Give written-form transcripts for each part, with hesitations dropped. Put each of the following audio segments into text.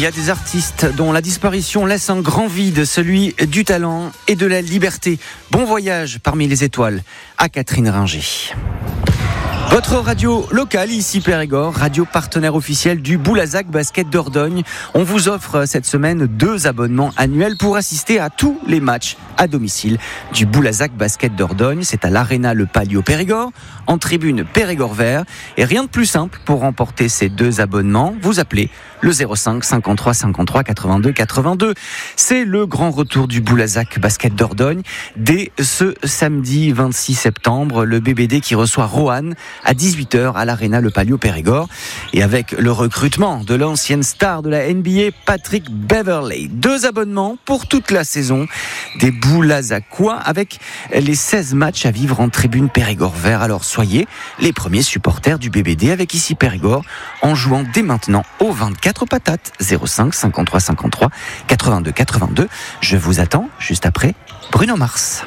y a des artistes dont la disparition laisse un grand vide, celui du talent et de la liberté. Bon voyage parmi les étoiles à Catherine Ringer. Votre radio locale, ici Périgord, radio partenaire officiel du Boulazac Basket Dordogne. On vous offre cette semaine 2 abonnements annuels pour assister à tous les matchs à domicile du Boulazac Basket Dordogne. C'est à l'Arena Le Palio Périgord, en tribune Périgord Vert. Et rien de plus simple pour remporter ces 2 abonnements. Vous appelez le 05 53 53 82 82. C'est le grand retour du Boulazac Basket Dordogne. Dès ce samedi 26 septembre, le BBD qui reçoit Roanne à 18h à l'Arena Le Palio Périgord. Et avec le recrutement de l'ancienne star de la NBA, Patrick Beverley. 2 abonnements pour toute la saison des Boulazacois avec les 16 matchs à vivre en tribune Périgord Vert. Alors soyez les premiers supporters du BBD avec ici Périgord en jouant dès maintenant au 24 patates. 05 53 53 82 82. Je vous attends juste après Bruno Mars.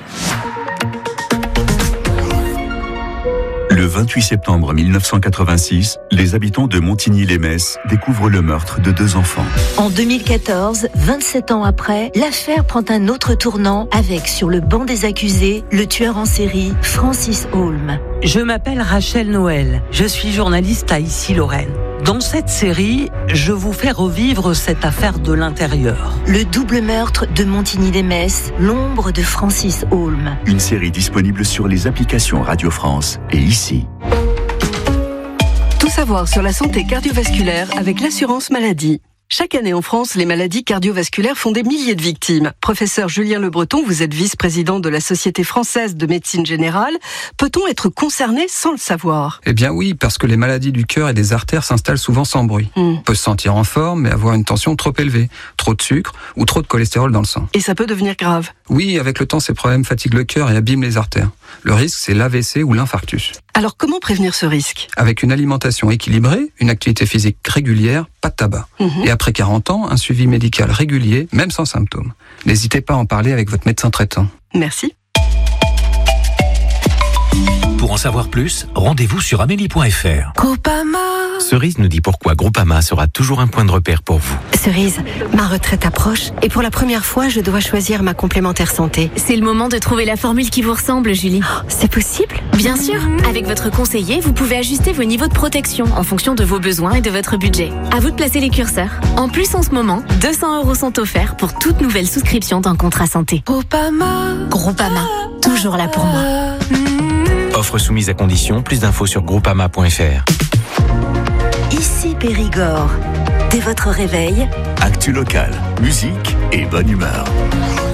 Le 28 septembre 1986, les habitants de Montigny-lès-Metz découvrent le meurtre de 2 enfants. En 2014, 27 ans après, l'affaire prend un autre tournant avec, sur le banc des accusés, le tueur en série Francis Holm. Je m'appelle Rachel Noël, je suis journaliste à Issy-Lorraine. Dans cette série, je vous fais revivre cette affaire de l'intérieur. Le double meurtre de Montigny-lès-Metz, l'ombre de Francis Holm. Une série disponible sur les applications Radio France et ici. Tout savoir sur la santé cardiovasculaire avec l'assurance maladie. Chaque année en France, les maladies cardiovasculaires font des milliers de victimes. Professeur Julien Le Breton, vous êtes vice-président de la Société française de médecine générale. Peut-on être concerné sans le savoir ? Eh bien oui, parce que les maladies du cœur et des artères s'installent souvent sans bruit. On peut se sentir en forme, mais avoir une tension trop élevée, trop de sucre ou trop de cholestérol dans le sang. Et ça peut devenir grave. Oui, avec le temps, ces problèmes fatiguent le cœur et abîment les artères. Le risque, c'est l'AVC ou l'infarctus. Alors comment prévenir ce risque ? Avec une alimentation équilibrée, une activité physique régulière, pas de tabac. Et après 40 ans, un suivi médical régulier, même sans symptômes. N'hésitez pas à en parler avec votre médecin traitant. Merci. Pour en savoir plus, rendez-vous sur amélie.fr. Groupama. Cerise nous dit pourquoi Groupama sera toujours un point de repère pour vous. Cerise, ma retraite approche et pour la première fois, je dois choisir ma complémentaire santé. C'est le moment de trouver la formule qui vous ressemble, Julie. Oh, c'est possible ? Bien sûr. Avec votre conseiller, vous pouvez ajuster vos niveaux de protection en fonction de vos besoins et de votre budget. À vous de placer les curseurs. En plus, en ce moment, 200 € sont offerts pour toute nouvelle souscription d'un contrat santé. Groupama, toujours là pour moi. Offre soumise à condition, plus d'infos sur groupama.fr. Ici Périgord. Dès votre réveil, Actu locale, musique et bonne humeur.